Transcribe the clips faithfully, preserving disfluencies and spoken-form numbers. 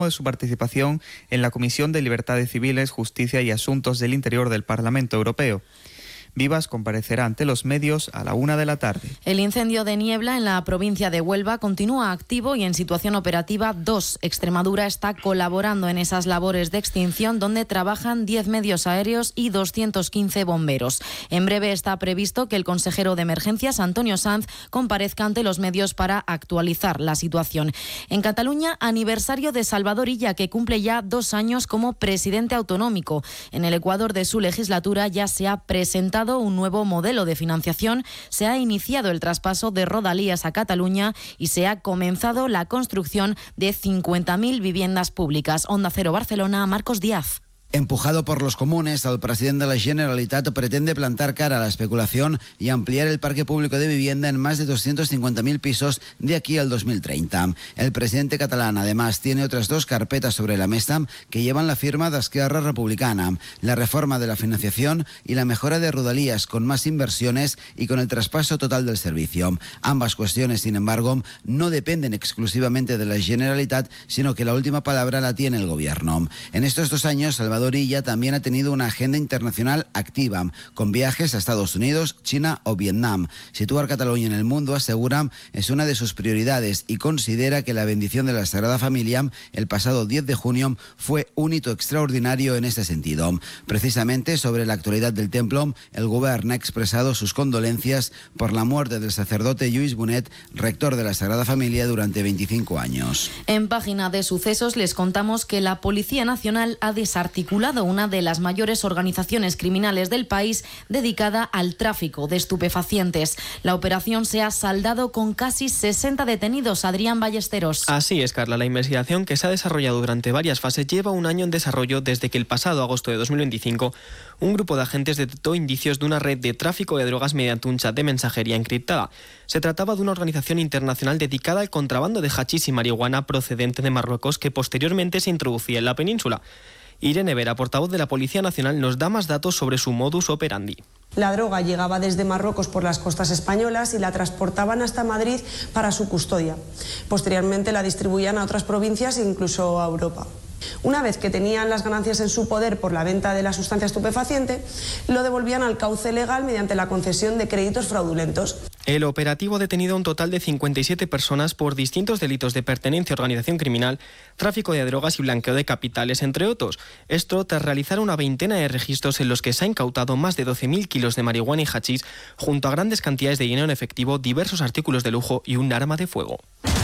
de su participación en la Comisión de Libertades Civiles, Justicia y Asuntos del Interior del Parlamento Europeo. Vivas comparecerá ante los medios a la una de la tarde. El incendio de Niebla en la provincia de Huelva continúa activo y en situación operativa dos. Extremadura está colaborando en esas labores de extinción donde trabajan diez medios aéreos y doscientos quince bomberos. En breve está previsto que el consejero de Emergencias, Antonio Sanz, comparezca ante los medios para actualizar la situación. En Cataluña, aniversario de Salvador Illa, que cumple ya dos años como presidente autonómico. En el Ecuador de su legislatura ya se ha presentado un nuevo modelo de financiación, se ha iniciado el traspaso de Rodalías a Cataluña y se ha comenzado la construcción de cincuenta mil viviendas públicas. Onda Cero Barcelona, Marcos Díaz. Empujado por los comunes, el presidente de la Generalitat pretende plantar cara a la especulación y ampliar el parque público de vivienda en más de doscientos cincuenta mil pisos de aquí al dos mil treinta. El presidente catalán, además, tiene otras dos carpetas sobre la mesa que llevan la firma de Esquerra Republicana: la reforma de la financiación y la mejora de Rodalías, con más inversiones y con el traspaso total del servicio. Ambas cuestiones, sin embargo, no dependen exclusivamente de la Generalitat, sino que la última palabra la tiene el gobierno. En estos dos años, Salvador Illa también ha tenido una agenda internacional activa, con viajes a Estados Unidos, China o Vietnam. Situar Cataluña en el mundo, asegura, es una de sus prioridades y considera que la bendición de la Sagrada Familia el pasado diez de junio fue un hito extraordinario en este sentido. Precisamente sobre la actualidad del templo, el gobierno ha expresado sus condolencias por la muerte del sacerdote Lluís Bonet, rector de la Sagrada Familia durante veinticinco años. En página de sucesos les contamos que la Policía Nacional ha desarticulado una de las mayores organizaciones criminales del país dedicada al tráfico de estupefacientes. La operación se ha saldado con casi sesenta detenidos. Adrián Ballesteros. Así es, Carla. La investigación, que se ha desarrollado durante varias fases, lleva un año en desarrollo desde que el pasado agosto de dos mil veinticinco un grupo de agentes detectó indicios de una red de tráfico de drogas mediante un chat de mensajería encriptada. Se trataba de una organización internacional dedicada al contrabando de hachís y marihuana procedente de Marruecos, que posteriormente se introducía en la península. Irene Vera, portavoz de la Policía Nacional, nos da más datos sobre su modus operandi. La droga llegaba desde Marruecos por las costas españolas y la transportaban hasta Madrid para su custodia. Posteriormente la distribuían a otras provincias e incluso a Europa. Una vez que tenían las ganancias en su poder por la venta de la sustancia estupefaciente, lo devolvían al cauce legal mediante la concesión de créditos fraudulentos. El operativo ha detenido a un total de cincuenta y siete personas por distintos delitos de pertenencia a organización criminal, tráfico de drogas y blanqueo de capitales, entre otros. Esto tras realizar una veintena de registros en los que se ha incautado más de doce mil kilos de marihuana y hachís, junto a grandes cantidades de dinero en efectivo, diversos artículos de lujo y un arma de fuego.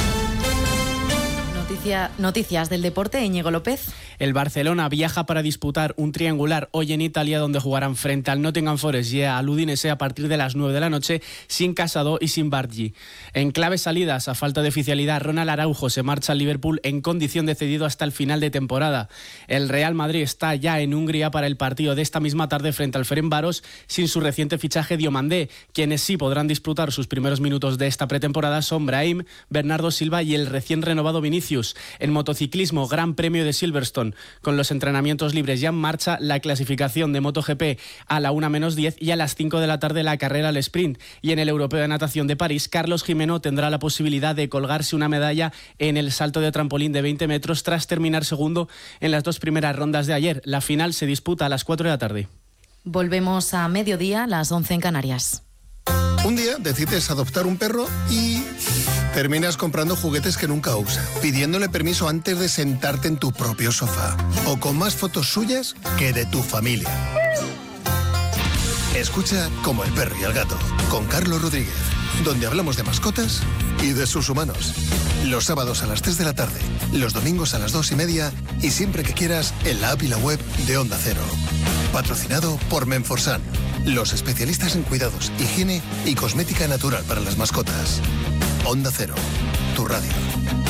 Noticia, noticias del deporte, Íñigo López. El Barcelona viaja para disputar un triangular hoy en Italia, donde jugarán frente al Nottingham Forest y al Udinese a partir de las nueve de la noche, sin Casado y sin Bargi. En clave salidas, a falta de oficialidad, Ronald Araujo se marcha al Liverpool en condición de cedido hasta el final de temporada. El Real Madrid está ya en Hungría para el partido de esta misma tarde frente al Ferencváros, sin su reciente fichaje Diomandé. Quienes sí podrán disfrutar sus primeros minutos de esta pretemporada son Brahim, Bernardo Silva y el recién renovado Vinicius. En motociclismo, Gran Premio de Silverstone. Con los entrenamientos libres ya en marcha, la clasificación de MotoGP a la una menos diez y a las cinco de la tarde la carrera al sprint. Y en el Europeo de Natación de París, Carlos Jimeno tendrá la posibilidad de colgarse una medalla en el salto de trampolín de veinte metros tras terminar segundo en las dos primeras rondas de ayer. La final se disputa a las cuatro de la tarde. Volvemos a mediodía, las once en Canarias. Un día decides adoptar un perro y terminas comprando juguetes que nunca usa, pidiéndole permiso antes de sentarte en tu propio sofá, o con más fotos suyas que de tu familia. Escucha Como el perro y el gato, con Carlos Rodríguez, donde hablamos de mascotas y de sus humanos. Los sábados a las tres de la tarde, los domingos a las dos y media y siempre que quieras en la app y la web de Onda Cero. Patrocinado por Menforsan, los especialistas en cuidados, higiene y cosmética natural para las mascotas. Onda Cero, tu radio.